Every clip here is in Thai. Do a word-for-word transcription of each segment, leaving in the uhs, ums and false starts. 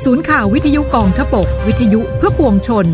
ศูนย์ข่าววิทยุกองทพบกวิทยุเพื่อปวงชน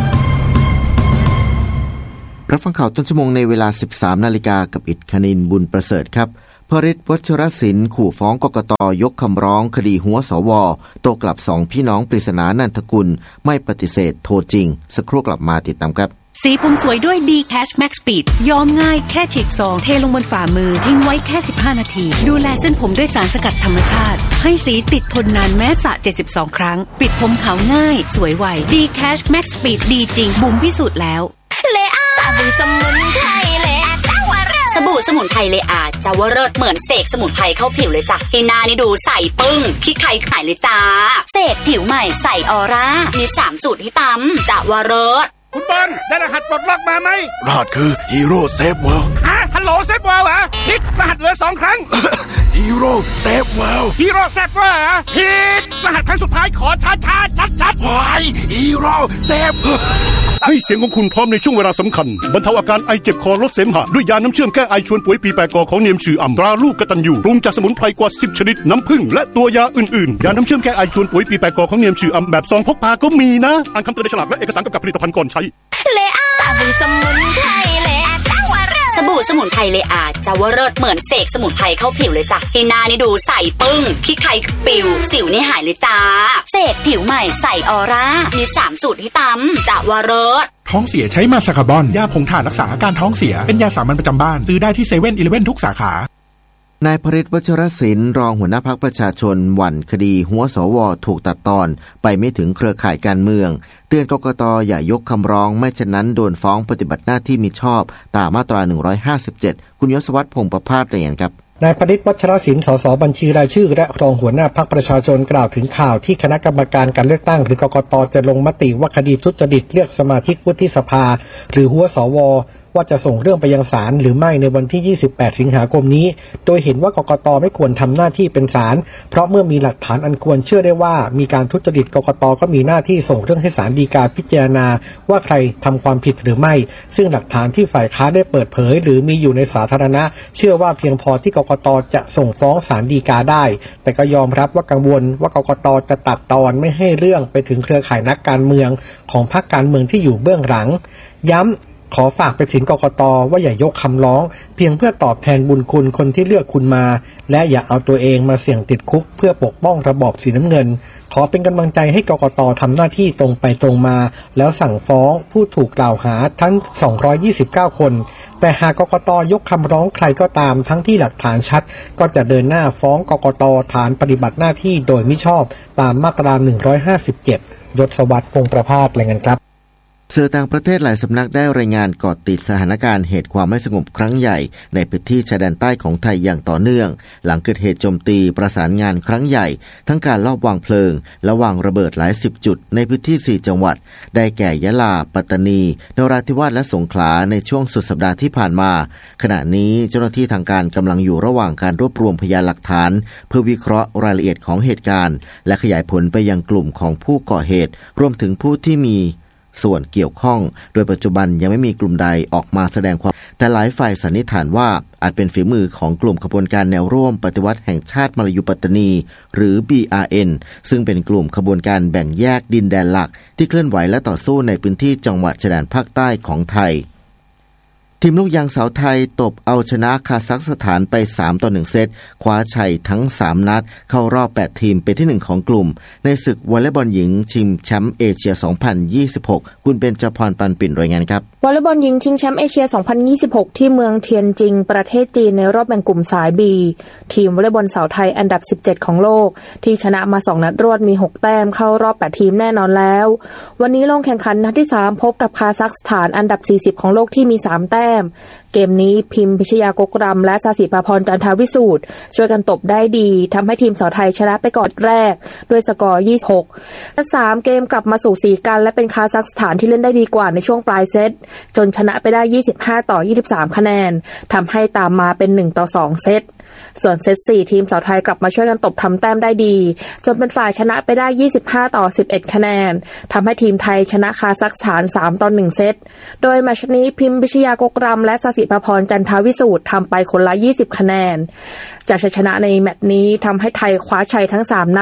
รับฟังข่าวต้นชั่วโมงในเวลา สิบสามนาฬิกากับอิฐคณินบุญประเสริฐครับพฤทธิ์วัชรศิลป์ขู่ฟ้องกกต.ยกคำร้องคดีหัวสว.โต้กลับสองพี่น้องปริศนานันทกุลไม่ปฏิเสธโทรจริงสักครู่กลับมาติดตามครับสีผมสวยด้วย D Cash Max Speed ย้อมง่ายแค่ฉีกซองเทลงบนฝ่ามือทิ้งไว้แค่สิบห้านาทีดูแลเส้นผมด้วยสารสกัดธรรมชาติให้สีติดทนนานแม้สระเจ็ดสิบสองครั้งปิดผมขาวง่ายสวยไว D Cash Max Speed ดีจริงบุ๋มพิสูจน์แล้วเลอาสบู่สมุนไพรเลอาจาวเริศสบู่สมุนไพรเลอาจาวเริศเหมือนเสกสมุนไพรเข้าผิวเลยจ้ะให้หน้านี่ดูใสปึ้งขี้ใครหายเลยจ้าเสกผิวใหม่ใสออร่ามีสามสูตรให้ตำจาวเริศคุณบอลได้รหัสปลดล็อกมาไหมรหัสคือฮีโร่เซฟเวิลด์ฮะฮัลโหลเซฟเวิลด์เหรอผิดรหัสเหลือสองครั้งฮีโร่เซฟเวิลด์ฮีโร่เซฟเวิลด์เหรอผิดรหัสครั้งสุดท้ายขอช้าช้าชัดชัดวายฮีโร่เซฟให้เสียงของคุณพร้อมในช่วงเวลาสำคัญบรรเทาอาการไอเจ็บคอลดเสมหะด้วยยาน้ำเชื่อมแก้ไอชวนป่วยปีแปดกอของเนียมชื่ออ่ำตราลูกกตัญญูปรุงจากสมุนไพรกว่าสิบชนิดน้ำผึ้งและตัวยาอื่นๆยาน้ำเชื่อมแก้ไอชวนป่วยปีแปดกอของเนียมชื่ออ่ำแบบซองพกพาก็มีนะอ่านคำเตือนในฉลากและเอกสารกำกับผลิตภัณฑ์ก่อนใช้เลอาสบู่สมุนไพรเลอาจาวเริศสบู่สมุนไพรเลอาจาวเริศเหมือนเสกสมุนไพรเข้าผิวเลยจ้ะให้หน้านี่ดูใสปึ้งขี้ใครปิวสิวนี่หายเลยจ้าเสกผิวใหม่ใสออร่ามีสามสูตรให้ตำจาวเริศท้องเสียใช้มาซาคาบอนยาผงถ่านรักษาอาการท้องเสียเป็นยาสามัญประจำบ้านซื้อได้ที่เซเว่นอีเลฟเว่นทุกสาขานายพฤทธิ์วัชรศิลป์รองหัวหน้าพรรคประชาชนหวั่นคดีหัวสวถูกตัดตอนไปไม่ถึงเครือข่ายการเมืองเตือนกกต.อย่ายกคำร้องไม่เช่นนั้นโดนฟ้องปฏิบัติหน้าที่มิชอบตามมาตราหนึ่งร้อยห้าสิบเจ็ดคุณยศวัฒน์พงษ์ประภาสรายงานครับนายพฤทธิ์วัชรศิลป์สสบัญชีรายชื่อและรองหัวหน้าพรรคประชาชนกล่าวถึงข่าวที่คณะกรรมการการเลือกตั้งหรือกกต.จะลงมติว่าคดีทุจริตเลือกสมาชิกวุฒิสภาหรือหัวสวว่าจะส่งเรื่องไปยังศาลหรือไม่ในวันที่ยี่สิบแปดสิงหาคมนี้โดยเห็นว่ากกต.ไม่ควรทำหน้าที่เป็นศาลเพราะเมื่อมีหลักฐานอันควรเชื่อได้ว่ามีการทุจริตกกต.ก็มีหน้าที่ส่งเรื่องให้ศาลฎีกาพิจารณาว่าใครทำความผิดหรือไม่ซึ่งหลักฐานที่ฝ่ายค้านได้เปิดเผยหรือมีอยู่ในสาธารณะเชื่อว่าเพียงพอที่กกต.จะส่งฟ้องศาลฎีกาได้แต่ก็ยอมรับว่ากังวลว่ากกต.จะตัดตอนไม่ให้เรื่องไปถึงเครือข่ายนักการเมืองของพรรคการเมืองที่อยู่เบื้องหลังย้ำขอฝากไปถึงกกต.ว่าอย่ายกคำร้องเพียงเพื่อตอบแทนบุญคุณคนที่เลือกคุณมาและอย่าเอาตัวเองมาเสี่ยงติดคุกเพื่อปกป้องระบอบสีน้ำเงินขอเป็นกำลังใจให้กกต.ทำหน้าที่ตรงไปตรงมาแล้วสั่งฟ้องผู้ถูกกล่าวหาทั้งสองร้อยยี่สิบเก้าคนแต่หากกกต.ยกคำร้องใครก็ตามทั้งที่หลักฐานชัดก็จะเดินหน้าฟ้องกกต.ฐานปฏิบัติหน้าที่โดยมิชอบตามมาตราหนึ่งร้อยห้าสิบเจ็ดยศวัฒน์พงษ์ประภาสรายงานครับสื่อต่างประเทศหลายสำนักได้รายงานเกาะติดสถานการณ์เหตุความไม่สงบครั้งใหญ่ในพื้นที่ชายแดนใต้ของไทยอย่างต่อเนื่องหลังเกิดเหตุโจมตีประสานงานครั้งใหญ่ทั้งการลอบวางเพลิงและวางระเบิดหลายสิบจุดในพื้นที่สี่จังหวัดได้แก่ยะลาปัตตานีนราธิวาสและสงขลาในช่วงสุดสัปดาห์ที่ผ่านมาขณะนี้เจ้าหน้าที่ทางการกำลังอยู่ระหว่างการรวบรวมพยานหลักฐานเพื่อวิเคราะห์รายละเอียดของเหตุการณ์และขยายผลไปยังกลุ่มของผู้ก่อเหตุรวมถึงผู้ที่มีส่วนเกี่ยวข้องโดยปัจจุบันยังไม่มีกลุ่มใดออกมาแสดงความแต่หลายฝ่ายสันนิษฐานว่าอาจเป็นฝีมือของกลุ่มขบวนการแนวร่วมปฏิวัติแห่งชาติมลายูปัตตานีหรือ บี อาร์ เอ็น ซึ่งเป็นกลุ่มขบวนการแบ่งแยกดินแดนหลักที่เคลื่อนไหวและต่อสู้ในพื้นที่จังหวัดชายแดนภาคใต้ของไทยทีมลูกยางสาวไทยตบเอาชนะคาซัคสถานไปสามต่อหนึ่งเซตคว้าชัยทั้งสามนัดเข้ารอบแปดทีมเป็นที่หนึ่งของกลุ่มในศึกวอลเลย์บอลหญิงชิงแชมป์เอเชียสองพันยี่สิบหกคุณเบญจพรปันปิ่นรายงานครับวอลเลย์บอลหญิงชิงแชมป์เอเชียสองพันยี่สิบหกที่เมืองเทียนจิงประเทศจีนในรอบแบ่งกลุ่มสาย B ทีมวอลเลย์บอลสาวไทยอันดับสิบเจ็ดของโลกที่ชนะมาสองนัดรวดมีหกแต้มเข้ารอบแปดทีมแน่นอนแล้ววันนี้ลงแข่งขันนัดที่สามพบกับคาซัคสถานอันดับสี่สิบของโลกที่มีสามแต้มเกมนี้พิมพิชยากกรำและสศิภาพรจันทวิสูตรช่วยกันตบได้ดีทำให้ทีมสาวไทยชนะไปก่อนแรกด้วยสกอร์ยี่สิบหกนัดสามเกมกลับมาสู่สีกันและเป็นคาซัคสถานที่เล่นได้ดีกว่าในช่วงปลายเซตจนชนะไปได้ยี่สิบห้าต่อยี่สิบสามคะแนนทำให้ตามมาเป็นหนึ่งต่อสองเซตส่วนเซตสี่ทีมสาวไทยกลับมาช่วยกันตบทำแต้มได้ดีจนเป็นฝ่ายชนะไปได้ยี่สิบห้าต่อสิบเอ็ดคะแนนทำให้ทีมไทยชนะคาซัคสถานสามต่อหนึ่งเซตโดยแมตช์นี้พิมพิชยากกรำและสศิภาพรจันทวิสูตรทำไปคนละยี่สิบคะแนนจากชัยชนะในแมตช์นี้ทำให้ไทยคว้าชัยทั้งสามนัด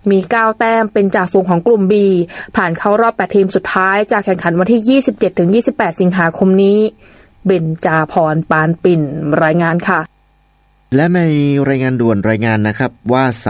มีเก้าแต้มเป็นจ่าฝูงของกลุ่ม B ผ่านเข้ารอบแปดทีมสุดท้ายจะแข่งขันวันที่ ยี่สิบเจ็ดถึงยี่สิบแปด สิงหาคมนี้เบญจาพรปานปิ่นรายงานค่ะและมีรายงานด่วนรายงานนะครับว่า